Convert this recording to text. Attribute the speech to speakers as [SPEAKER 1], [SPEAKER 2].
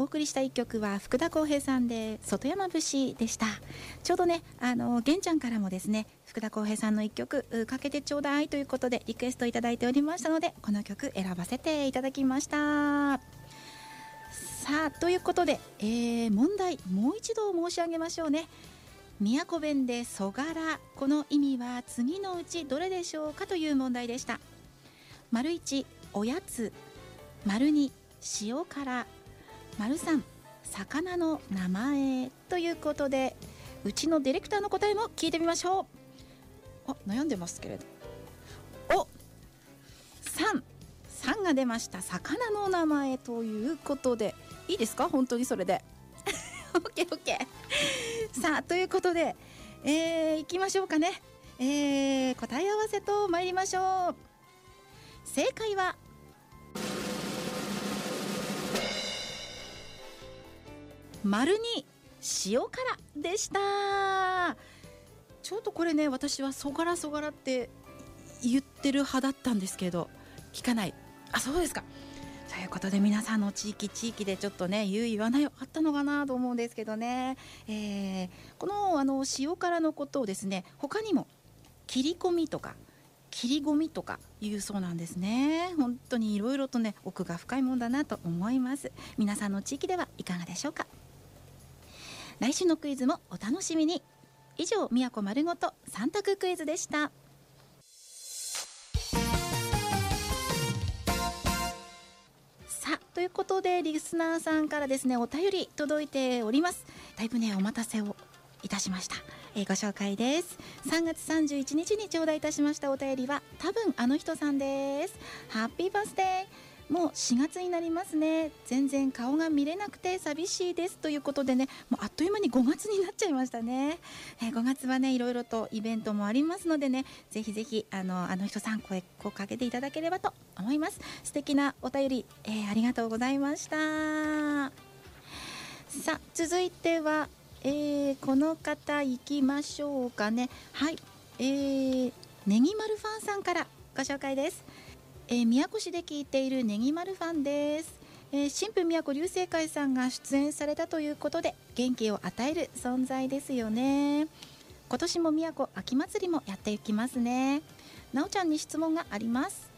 [SPEAKER 1] お送りした一曲は福田浩平さんで外山節でした。ちょうどね玄ちゃんからもですね、福田浩平さんの一曲かけてちょうだいということでリクエストいただいておりましたので、この曲選ばせていただきました。さあということで、問題もう一度申し上げましょうね。宮古弁でそがら、この意味は次のうちどれでしょうかという問題でした。丸1おやつ、丸2塩辛、丸3魚の名前ということで、うちのディレクターの答えも聞いてみましょう。悩んでますけれど、3が出ました。魚の名前ということで、いいですか、本当にそれでOK さあということで、いきましょうかね。答え合わせと参りましょう。正解は丸2塩辛でした。ちょっとこれね、私はそがらって言ってる派だったんですけど、聞かない。そうですか。ということで皆さんの地域でちょっとね言う言わないあったのかなと思うんですけどね、この塩辛のことをですね、他にも切り込みとか切り込みとか言うそうなんですね。本当にいろいろとね奥が深いもんだなと思います。皆さんの地域ではいかがでしょうか。来週のクイズもお楽しみに。以上、宮古丸ごと3択クイズでした。さあということで、リスナーさんからですねお便り届いております。だいぶねお待たせをいたしました。ご紹介です。3月31日に頂戴いたしましたお便りは、多分あの人さんです。ハッピーバースデー。もう4月になりますね。全然顔が見れなくて寂しいですということでね、もうあっという間に5月になっちゃいましたね。5月はねいろいろとイベントもありますのでね、ぜひぜひあの人さん声をかけていただければと思います。素敵なお便り、ありがとうございました。さあ続いては、この方いきましょうかね。はい、ねぎまるファンさんからご紹介です。宮古市で聞いているねぎまるファンです。新婦宮古流星会さんが出演されたということで元気を与える存在ですよね。今年も宮古秋祭りもやっていきますね。なおちゃんに質問があります。